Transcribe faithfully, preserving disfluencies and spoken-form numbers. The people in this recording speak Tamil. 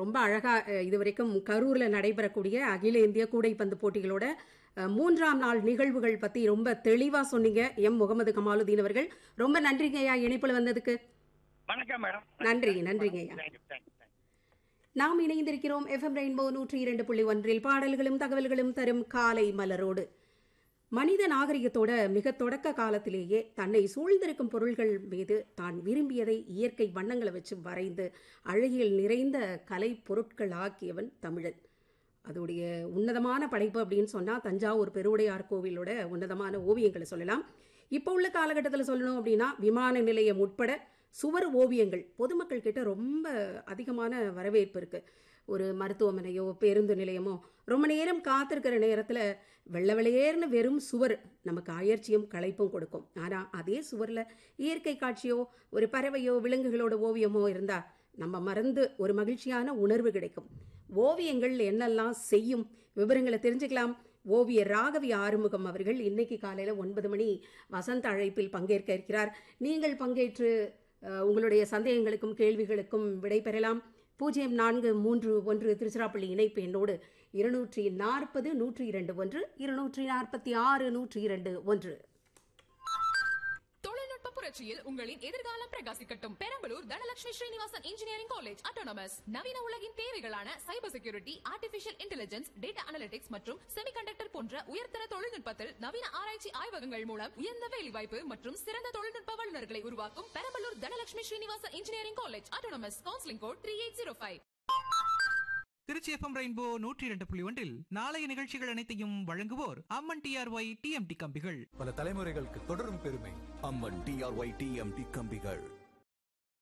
ரொம்ப அழகா இதுவரைக்கும் கரூர்ல நடைபெறக்கூடிய அகில இந்திய கூடைப்பந்து போட்டிகளோட மூன்றாம் நாள் நிகழ்வுகள் பத்தி ரொம்ப தெளிவா சொன்னீங்க எம் முகமது கமாலுதீன் அவர்கள். ரொம்ப நன்றிங்க ஐயா இணைப்புல வந்ததுக்கு. வணக்கம் மேடம். நன்றி நன்றிங்க ஐயா. நாம் இணைந்திருக்கிறோம் எஃப்எம் ரெயின்போ நூற்றி இரண்டு புள்ளி ஒன்றில் பாடல்களும் தகவல்களும் தரும் காலை மலரோடு. மனித நாகரிகத்தோட மிக தொடக்க காலத்திலேயே தன்னை சூழ்ந்திருக்கும் பொருள்கள் மீது தான் விரும்பியதை இயற்கை வண்ணங்களை வச்சு வரைந்து அழகியல் நிறைந்த கலை பொருட்கள் ஆக்கியவன் தமிழன். அதோடைய உன்னதமான படைப்பு அப்படின்னு சொன்னால் தஞ்சாவூர் பெருவுடையார் கோவிலோட உன்னதமான ஓவியங்களை சொல்லலாம். இப்போ உள்ள காலகட்டத்தில் சொல்லணும் அப்படின்னா விமான நிலையம் உட்பட சுவர் ஓவியங்கள் பொதுமக்கள் கிட்ட ரொம்ப அதிகமான வரவேற்பு இருக்கு. ஒரு மருத்துவமனையோ பேருந்து நிலையமோ ரொம்ப நேரம் காத்திருக்கிற நேரத்தில் வெள்ளை வெளியேர்னு வெறும் சுவர் நமக்கு அயற்சியும் களைப்பும் கொடுக்கும். ஆனால் அதே சுவரில் இயற்கை காட்சியோ ஒரு பறவையோ விலங்குகளோட ஓவியமோ இருந்தால் நம்ம மறந்து ஒரு மகிழ்ச்சியான உணர்வு கிடைக்கும். ஓவியங்கள் என்னெல்லாம் செய்யும் விவரங்களை தெரிஞ்சுக்கலாம். ஓவியர் ராகவி ஆறுமுகம் அவர்கள் இன்னைக்கு காலையில் ஒன்பது மணி வசந்த அழைப்பில் பங்கேற்க இருக்கிறார். நீங்கள் பங்கேற்று உங்களுடைய சந்தேகங்களுக்கும் கேள்விகளுக்கும் விடை பெறலாம். பூஜ்ஜியம் நான்கு மூன்று ஒன்று திருச்சிராப்பள்ளி இணைப்பு என்னோடு இருநூற்றி நாற்பது நூற்றி இரண்டு ஒன்று இருநூற்றி நாற்பத்தி ஆறு நூற்றி இரண்டு ஒன்று. தொழில்நுட்ப புரட்சியில் உங்களின் எதிர்காலம் பிரகாசிக்கட்டும். Perambalur Dhanalakshmi Srinivasan engineering college autonomous நவீன உலகின் தேவைகளான cyber security, artificial intelligence, data analytics மற்றும் செமிகண்டக்டர் போன்ற உயர்தர தொழில்நுட்பத்தில் நவீன ஆராய்ச்சி ஆய்வகங்கள் மூலம் உயர்ந்த வேலைவாய்ப்பு மற்றும் சிறந்த தொழில்நுட்ப வல்லுநர்களை உருவாக்கும் Perambalur Dhanalakshmi Srinivasan engineering college autonomous. Counselling code three eight zero five. Trichy FM rainbow நூற்றி இரண்டு புள்ளி ஒன்றில் நாளைய நிகழ்ச்சிகள் அனைத்தையும் வழங்குவோர் அம்மன் டிஆர்ஒய் டிஎம்டி கம்பிகள். பல தலைமுறைகளுக்கு தொடரும் பெருமை. அம்மன் டிஆர்ஒய் டிஎம்டி கம்பிகள்.